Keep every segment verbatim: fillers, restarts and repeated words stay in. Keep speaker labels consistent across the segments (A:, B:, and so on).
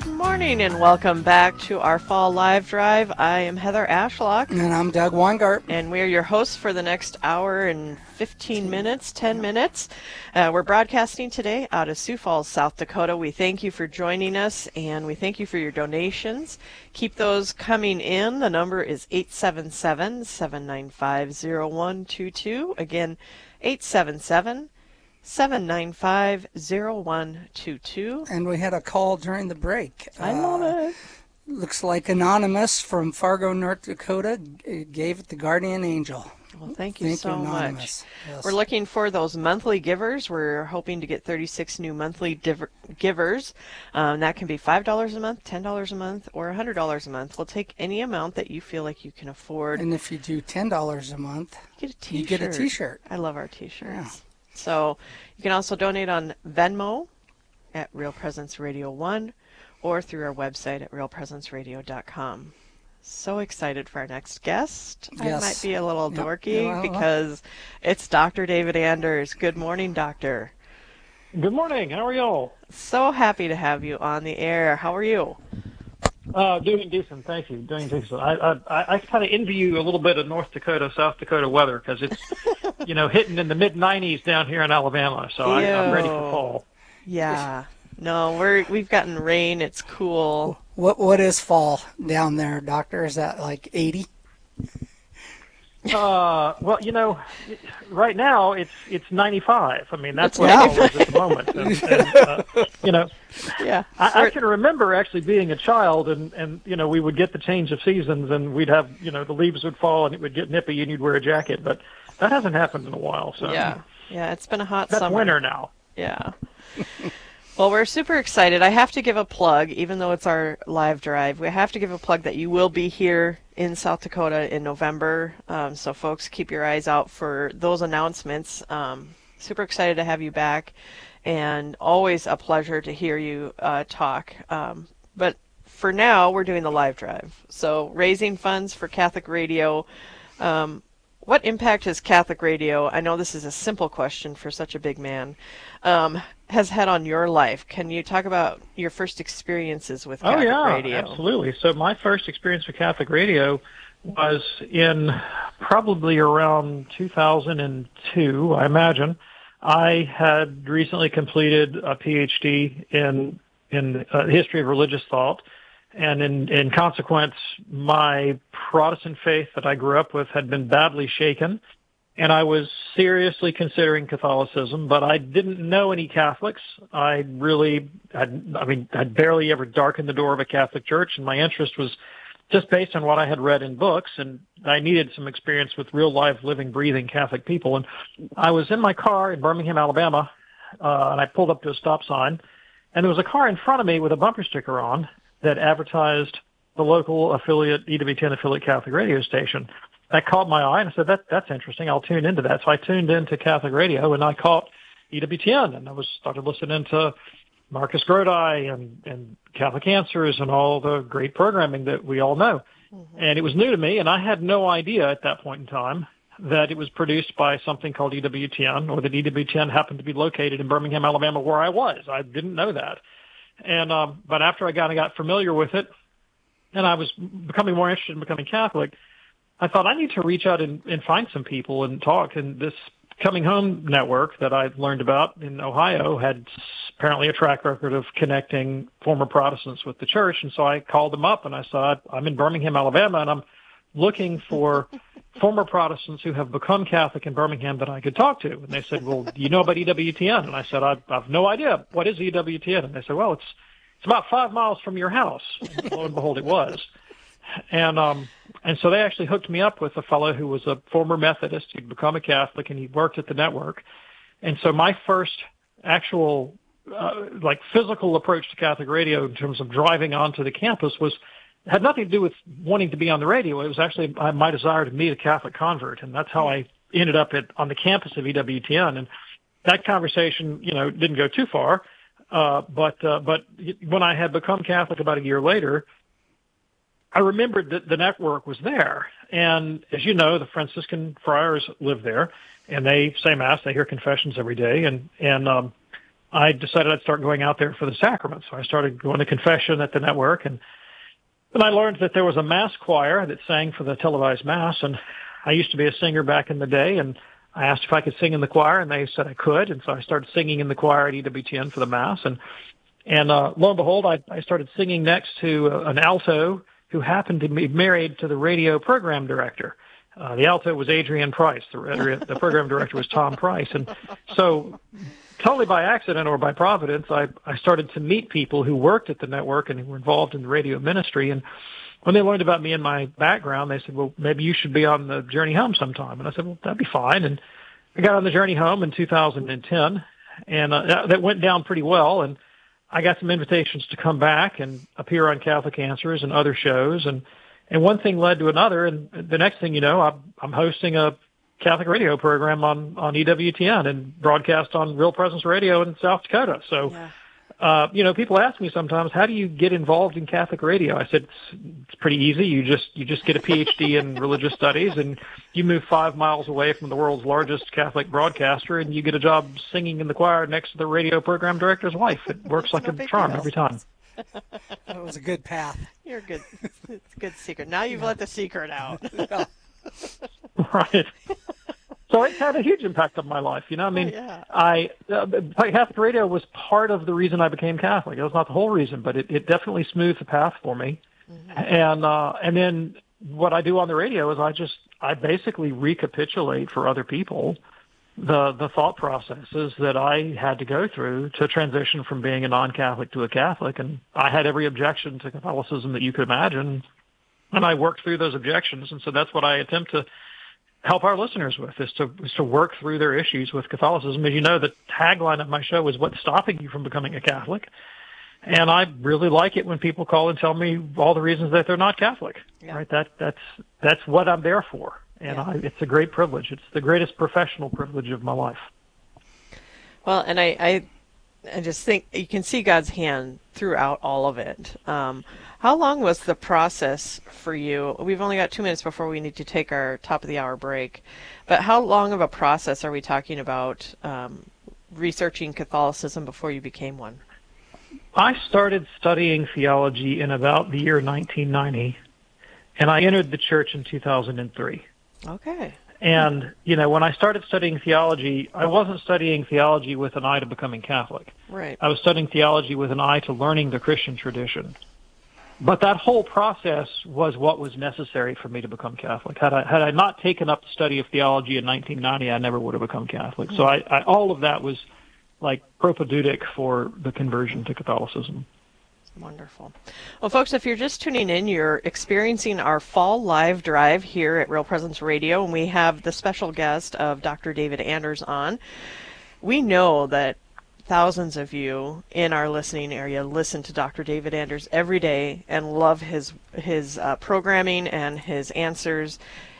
A: Good morning and welcome back to our Fall Live Drive. I am Heather Ashlock.
B: And I'm Doug Weingart.
A: And we're your hosts for the next hour and fifteen minutes, ten minutes. Uh, we're broadcasting today out of Sioux Falls, South Dakota. We thank you for joining us and we thank you for your donations. Keep those coming in. The number is eight seven seven, seven nine five, zero one two two. Again, eight seven seven, seven nine five, zero one two two.
B: And we had a call during the break.
A: I love
B: uh,
A: it.
B: Looks like Anonymous from Fargo, North Dakota g- gave it the Guardian Angel.
A: Well, thank you
B: Thank
A: so
B: you,
A: much.
B: Anonymous. Yes.
A: We're looking for those monthly givers. We're hoping to get thirty-six new monthly diver- givers. Um, that can be five dollars a month, ten dollars a month, or one hundred dollars a month. We'll take any amount that you feel like you can afford.
B: And if you do ten dollars a month,
A: you get a t-shirt.
B: you get a T-shirt.
A: I love our T-shirts.
B: Yeah.
A: So you can also donate on Venmo at Real Presence Radio one or through our website at real presence radio dot com. So excited for our next guest.
B: Yes.
A: I might be a little
B: Yep.
A: dorky
B: Yeah, well,
A: because it's Doctor David Anders. Good morning, Doctor.
C: Good morning. How are y'all?
A: So happy to have you on the air. How are you?
C: Uh, doing decent, thank you. Doing decent. I I, I kind of envy you a little bit of North Dakota, South Dakota weather because it's, you know, hitting in the mid nineties down here in Alabama. So I, I'm ready for fall.
A: Yeah. No, we're we've gotten rain. It's cool.
B: What What is fall down there, Doctor? Is that like eighty?
C: Uh, well, you know, right now it's it's ninety-five. I mean, that's what
B: Yeah.
C: fall is at the moment. And, and, uh, you know,
A: Yeah.
C: I, I can remember actually being a child, and and you know, we would get the change of seasons, and we'd have, you know, the leaves would fall, and it would get nippy, and you'd wear a jacket. But that hasn't happened in a while. So
A: Yeah. Yeah, it's been a hot
C: that's
A: summer.
C: winter now.
A: Yeah. Well, we're super excited. I have to give a plug, even though it's our live drive. We have to give a plug that you will be here in South Dakota in November. Um, so, folks, keep your eyes out for those announcements. Um, super excited to have you back, and always a pleasure to hear you uh, talk. Um, but for now, we're doing the live drive. So, raising funds for Catholic Radio. Um, what impact has Catholic Radio, I know this is a simple question for such a big man, um, has had on your life? Can you talk about your first experiences with Catholic
C: oh, yeah,
A: Radio?
C: Absolutely. So my first experience with Catholic Radio was in probably around two thousand two, I imagine. I had recently completed a P H D in in uh, history of religious thought. And in, in consequence, my Protestant faith that I grew up with had been badly shaken, and I was seriously considering Catholicism, but I didn't know any Catholics. I really, had, I mean, I'd barely ever darkened the door of a Catholic church, and my interest was just based on what I had read in books, and I needed some experience with real life, living, breathing Catholic people. And I was in my car in Birmingham, Alabama, uh, and I pulled up to a stop sign, and there was a car in front of me with a bumper sticker on that advertised the local affiliate, E W T N affiliate Catholic radio station. That caught my eye, and I said, that, that's interesting. I'll tune into that. So I tuned into Catholic radio, and I caught E W T N, and I was started listening to Marcus Grodi and, and Catholic Answers and all the great programming that we all know. Mm-hmm. And it was new to me, and I had no idea at that point in time that it was produced by something called E W T N, or that E W T N happened to be located in Birmingham, Alabama, where I was. I didn't know that. And, um, but after I kind of got familiar with it, and I was becoming more interested in becoming Catholic, I thought I need to reach out and, and find some people and talk. And this Coming Home network that I learned about in Ohio had apparently a track record of connecting former Protestants with the church. And so I called them up and I said, I'm in Birmingham, Alabama, and I'm looking for former Protestants who have become Catholic in Birmingham that I could talk to. And they said, well, do you know about E W T N? And I said, I, I have no idea. What is E W T N? And they said, well, it's it's about five miles from your house. And lo and behold, it was. And um, and so they actually hooked me up with a fellow who was a former Methodist. He'd become a Catholic, and he worked at the network. And so my first actual, uh, like, physical approach to Catholic radio in terms of driving onto the campus was had nothing to do with wanting to be on the radio. It was actually my desire to meet a Catholic convert, and that's how I ended up at on the campus of E W T N. And that conversation, you know, didn't go too far. Uh, but uh, but when I had become Catholic about a year later, I remembered that the network was there. And as you know, the Franciscan friars live there, and they say Mass. They hear confessions every day. And and um, I decided I'd start going out there for the sacraments. So I started going to confession at the network, and then I learned that there was a mass choir that sang for the televised mass, and I used to be a singer back in the day, and I asked if I could sing in the choir, and they said I could, and so I started singing in the choir at E W T N for the mass, and and uh, lo and behold, I, I started singing next to uh, an alto who happened to be married to the radio program director. Uh, the alto was Adrienne Price. The, the program director was Tom Price. And so totally by accident or by providence, I, I started to meet people who worked at the network and who were involved in the radio ministry. And when they learned about me and my background, they said, well, maybe you should be on the journey home sometime. And I said, well, that'd be fine. And I got on the journey home in two thousand ten, and uh, that, that went down pretty well. And I got some invitations to come back and appear on Catholic Answers and other shows. And And one thing led to another, and the next thing you know, I'm, I'm hosting a Catholic radio program on, on E W T N and broadcast on Real Presence Radio in South Dakota. So, yeah. uh, you know, people ask me sometimes, how do you get involved in Catholic radio? I said, it's, it's pretty easy. You just, you just get a P H D in religious studies, and you move five miles away from the world's largest Catholic broadcaster, and you get a job singing in the choir next to the radio program director's wife. It works like a charm every time.
B: That was a good path.
A: You're good. It's a good secret. Now you've yeah. let the secret out.
B: Yeah.
C: Right. So it had a huge impact on my life. You know, I mean,
A: oh, yeah.
C: I uh, Catholic radio was part of the reason I became Catholic. It was not the whole reason, but it, it definitely smoothed the path for me. Mm-hmm. And uh, and then what I do on the radio is I just I basically recapitulate for other people the the thought processes that I had to go through to transition from being a non-Catholic to a Catholic. And I had every objection to Catholicism that you could imagine, and I worked through those objections. And so that's what I attempt to help our listeners with, is to is to work through their issues with Catholicism. As you know, the tagline of my show is "What's stopping you from becoming a Catholic?" And I really like it when people call and tell me all the reasons that they're not Catholic. Yeah. Right? That that's that's what I'm there for. And yeah. I, it's a great privilege. It's the greatest professional privilege of my life.
A: Well, and I, I, I just think you can see God's hand throughout all of it. Um, how long was the process for you? We've only got two minutes before we need to take our top of the hour break. But how long of a process are we talking about um, researching Catholicism before you became one?
C: I started studying theology in about the year nineteen ninety, and I entered the church in two thousand three.
A: Okay.
C: And, you know, when I started studying theology, I wasn't studying theology with an eye to becoming Catholic.
A: Right.
C: I was studying theology with an eye to learning the Christian tradition. But that whole process was what was necessary for me to become Catholic. Had I, had I not taken up the study of theology in nineteen ninety, I never would have become Catholic. Mm-hmm. So I, I, all of that was like propedeutic for the conversion to Catholicism.
A: Wonderful. Well, folks, if you're just tuning in, you're experiencing our fall live drive here at Real Presence Radio, and we have the special guest of Doctor David Anders on. We know that thousands of you in our listening area listen to Doctor David Anders every day and love his his uh, programming and his answers.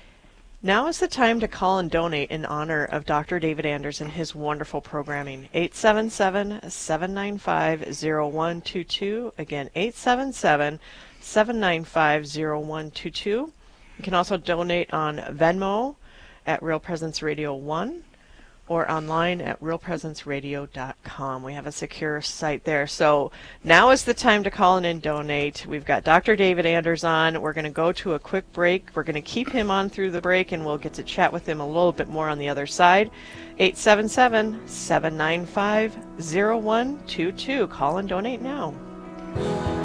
A: Now is the time to call and donate in honor of Doctor David Anders and his wonderful programming. eight seven seven, seven nine five, zero one two two. Again, eight seven seven, seven nine five, zero one two two. You can also donate on Venmo at Real Presence Radio one or online at real presence radio dot com. We have a secure site there. So now is the time to call in and donate. We've got Doctor David Anders on. We're going to go to a quick break. We're going to keep him on through the break, and we'll get to chat with him a little bit more on the other side. eight seven seven, seven nine five, zero one two two. Call and donate now.